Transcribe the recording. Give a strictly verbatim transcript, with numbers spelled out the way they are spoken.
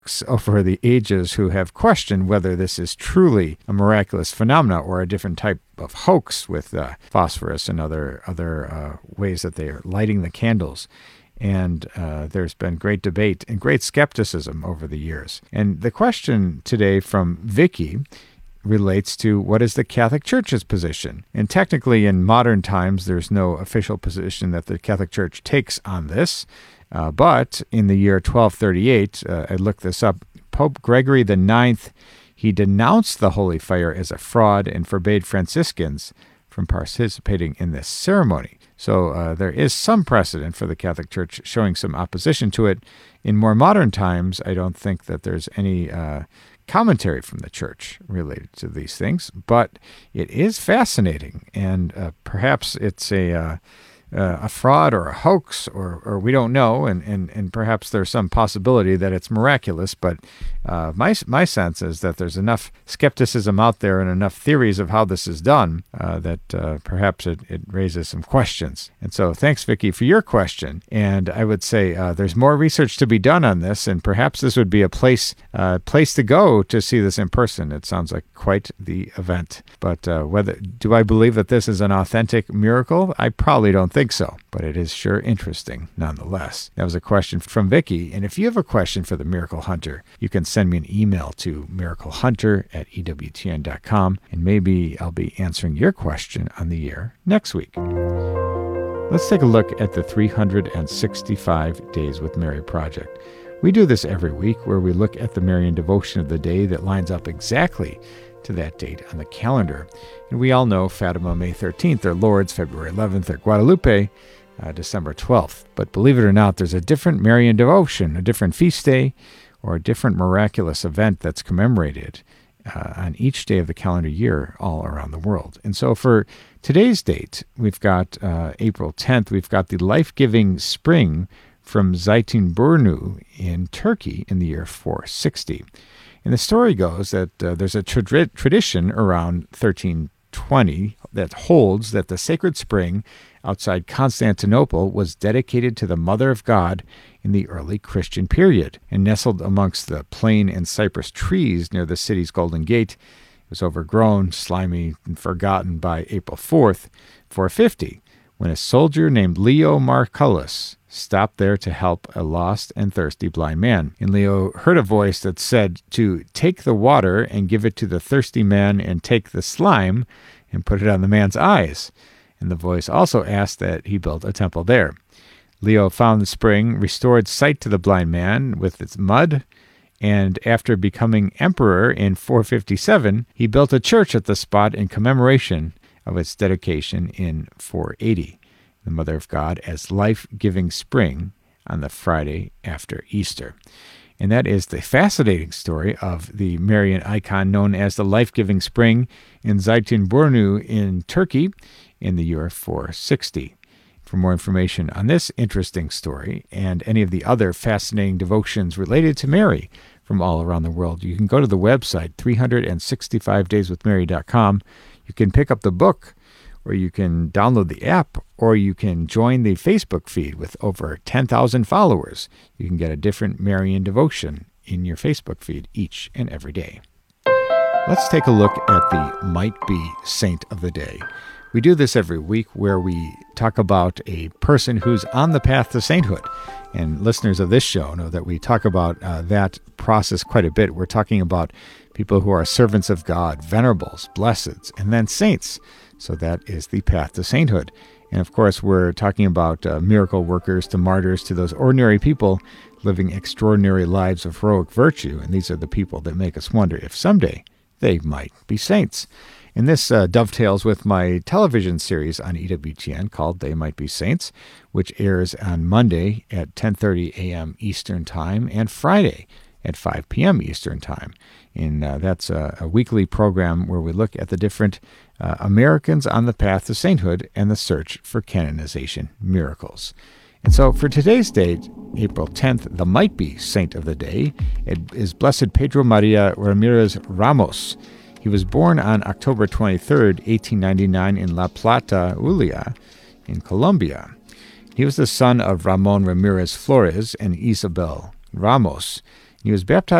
over the ages who have questioned whether this is truly a miraculous phenomena or a different type of hoax with uh, phosphorus and other other uh, ways that they are lighting the candles. And uh, there's been great debate and great skepticism over the years. And the question today from Vicky relates to what is the Catholic Church's position. And technically in modern times, there's no official position that the Catholic Church takes on this. Uh, but in the year twelve thirty-eight, uh, I looked this up, Pope Gregory the Ninth, he denounced the Holy Fire as a fraud and forbade Franciscans from participating in this ceremony. So uh, there is some precedent for the Catholic Church showing some opposition to it. In more modern times, I don't think that there's any uh, commentary from the Church related to these things, but it is fascinating, and uh, perhaps it's a uh, uh, a fraud or a hoax, or or we don't know, and, and, and perhaps there's some possibility that it's miraculous, but uh, my my sense is that there's enough skepticism out there and enough theories of how this is done uh, that uh, perhaps it, it raises some questions. And so thanks, Vicki, for your question. And I would say uh, there's more research to be done on this, and perhaps this would be a place uh, place to go to see this in person. It sounds like quite the event. But uh, whether do I believe that this is an authentic miracle? I probably don't think so, but it is sure interesting nonetheless. That was a question from Vicki, and if you have a question for the Miracle Hunter, you can send me an email to miraclehunter at E W T N dot com, and maybe I'll be answering your question on the air next week. Let's take a look at the three hundred sixty-five Days with Mary project. We do this every week, where we look at the Marian devotion of the day that lines up exactly to that date on the calendar. And we all know Fatima, May thirteenth, or Lourdes, February eleventh, or Guadalupe, uh, December twelfth. But believe it or not, there's a different Marian devotion, a different feast day, or a different miraculous event that's commemorated uh, on each day of the calendar year all around the world. And so for today's date, we've got uh, April tenth, we've got the life-giving spring from Zeytinburnu in Turkey in the year four sixty. And the story goes that uh, there's a tra- tradition around thirteen twenty that holds that the sacred spring outside Constantinople was dedicated to the Mother of God in the early Christian period. And nestled amongst the plane and cypress trees near the city's Golden Gate, it was overgrown, slimy, and forgotten by April fourth, four fifty, when a soldier named Leo Marcellus stopped there to help a lost and thirsty blind man. And Leo heard a voice that said to take the water and give it to the thirsty man, and take the slime and put it on the man's eyes. And the voice also asked that he build a temple there. Leo found the spring, restored sight to the blind man with its mud, and after becoming emperor in four fifty-seven, he built a church at the spot in commemoration of its dedication in four eighty. The Mother of God as life-giving spring on the Friday after Easter. And that is the fascinating story of the Marian icon known as the life-giving spring in Zeytinburnu in Turkey in the year four sixty. For more information on this interesting story and any of the other fascinating devotions related to Mary from all around the world, you can go to the website three hundred sixty-five days with mary dot com. You can pick up the book, or you can download the app, or you can join the Facebook feed with over ten thousand followers. You can get a different Marian devotion in your Facebook feed each and every day. Let's take a look at the Might Be Saint of the Day. We do this every week, where we talk about a person who's on the path to sainthood. And listeners of this show know that we talk about uh, that process quite a bit. We're talking about people who are servants of God, venerables, blesseds, and then saints. So that is the path to sainthood. And of course, we're talking about uh, miracle workers to martyrs to those ordinary people living extraordinary lives of heroic virtue. And these are the people that make us wonder if someday they might be saints. And this uh, dovetails with my television series on E W T N called They Might Be Saints, which airs on Monday at ten thirty a.m. Eastern Time and Friday at five p.m. Eastern Time. And uh, that's a, a weekly program where we look at the different uh, Americans on the path to sainthood and the search for canonization miracles. And so for today's date, April tenth, the Might Be Saint of the Day, it is Blessed Pedro Maria Ramirez Ramos. He was born on October twenty-third, eighteen ninety-nine in La Plata, Zulia, in Colombia. He was the son of Ramon Ramirez Flores and Isabel Ramos, He was baptized